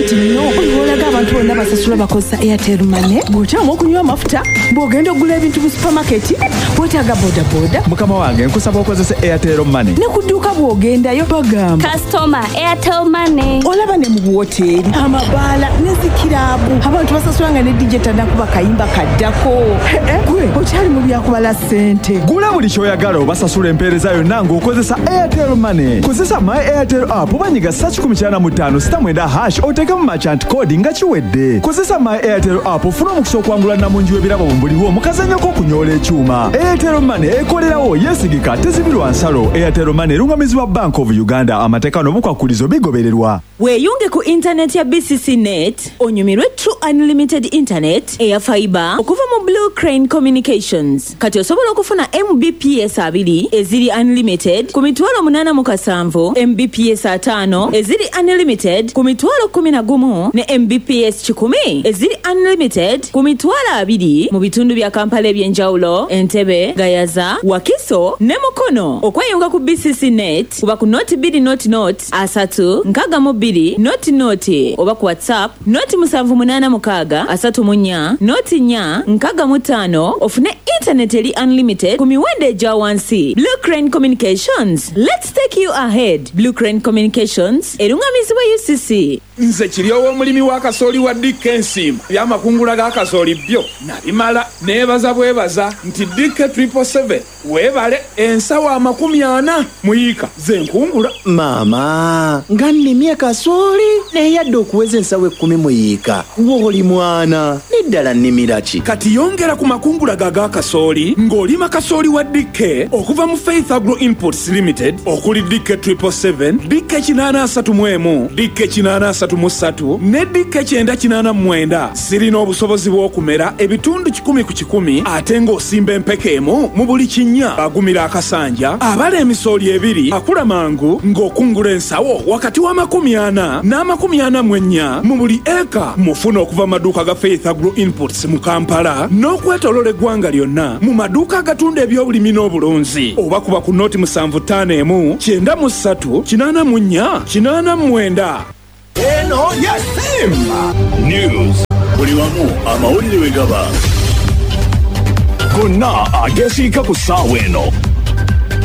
anti nno olaga abantu bonna basasula bakozesa Airtel Money bw'okyama okunywa amafuta bw'ogenda okugula ebintu mu supermarket bw'otaaga bodaboda. Mukama wange nkusaba okozese Airtel Money. Ne ku dduuka bw'ogendayo bagamba customer Airtel Money. olaba ne mu buwoteeri amabaala ne zikiraabu abantu basasula nga ne DJ tannakuba kayimba kaddako. Gwe okyali mu byakubala ssente. Gula buli ky'oyagala obasasula empeereza yonna ng'okozesa Airtel Money. Kozesa My Airtel app obanyiga *95*7 oteekemu merchant code nga kiwedde. Kozesa My Airtel app ofune omukisa okwangula namungi w'ebirabo bumbuliwo mu kazannyo k'okunyoola ekyuma. Airtel Money ekolerawo yeesigika tezibirwa nsalo. Airtel Money erungamizibwa Bank of Uganda. Amateeka n'obukwakkulizo bigobererwa. Weeyunge ku internet ya BCC Net onyumirwe True Unlimited Internet eya fiber okuva mu Blue Crane Communications. Kati osobola okufuna Mbps 2 eziri unlimited ku mitwalo 807, Mbps 5 eziri unlimited ku mitwalo 11 ne Mbps 10 eziri unlimited ku mitwalo 2 mu bitundu bya Kampala ebyenjawulo, Entebbe, Gayaza, Wakiso ne Mukono. Okweyunga ku BCC Net kuba ku noti 2 noti oba ku WhatsApp noti 786 noti 4 ofune internet eri unlimited ku miwendo egya wansi. Blue Crane Communications, let's take you ahead. Blue Crane Communications erungamizibwa UCC. Nze kiryowo omulimi wa kasooli wa Dickensim byamakungula ga kasooli byo nabimala neebaza bwebaza nti Dikke 777 weebale ensawa 40 muyiika ze nkungula. Mama nga nnimye kasooli neyadde okuweza ensawa 10 muyiika w'oli mwana neddala nnimira ki? Kati yongera ku makungula ga kasooli ng'olima kasooli wa Dikke okuva mu Faith Agro Imports Limited okuli Dikke 777, Dikke 831, Dikke 833 ne Dikke 989 sirina obusobozi bw'okumera ebitundu 10 ku 10 ate ng'osimba empeke emu mu buli kinnya agumira akasanja abala emisooli 2 akula mangu ng'okungula ensawo wakati wa 40 n'44 mu buli eka. Mufuna okuva maduuka ga Faith Agro Imports mu Kampala n'okwetolola eggwanga lyonna mu maduuka agatunda ebyobulimi n'obulunzi oba kuba ku noti 751 93 84 89. Eno ya Simba News. Buli wamu amawulire we gaba gonna agesiika ku ssaawa eno